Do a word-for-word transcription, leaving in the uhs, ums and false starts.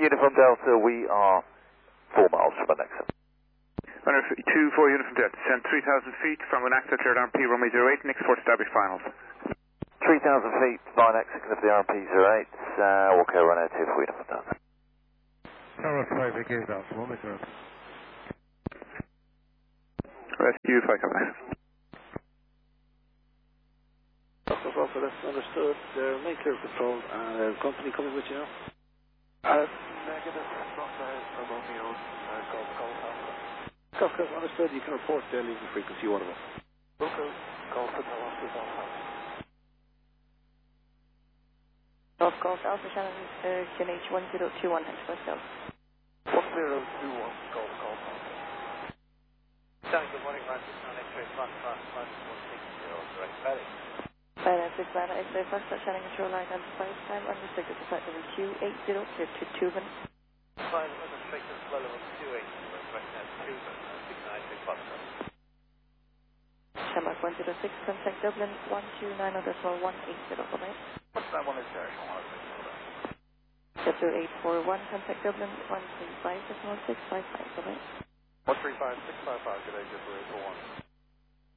Uniform Delta, we are four miles from Anexa. Runway two four Uniform Delta, descend three thousand feet from Anexa, cleared R M P runway zero eight, next port establish finals. three thousand feet, via Anexa, clear for the R M P zero eight, uh, walk over runway two four Uniform Delta. Tower five again, Delta, one meter. Rescue five company. Delta Alpha, that's understood. They're main clear control, and uh, company coming with you now? Uh, negative, not uh, Romeo, uh, Golf Golf Alpha. Golf Golf, understood. You can report their leaving frequency, one of them. Local, Golf Hotel Alpha, Alpha. Golf Golf Alpha, Shannon, uh, Q N H one zero two one, Express Delta. one zero two one, Golf Golf Alpha. Shannon, good morning, Francis, on X-ray, flat, flat, flat, one six zero, direct Valley. Finance six nine, X-ray, first touch, Shannon, control line, identified time, unrestricted to flight level two eight zero, clear to two minutes. Flight unrestricted, flow level two eight zero, direct now two minutes, six nine six Foxtrot. Shamrock one zero six, contact Dublin one two nine decimal one eight zero, bye-bye. What's that one is there? W eight four one, contact Dublin one three five decimal six five five, bye-bye. one three five six five five, good day, good day, eight four one.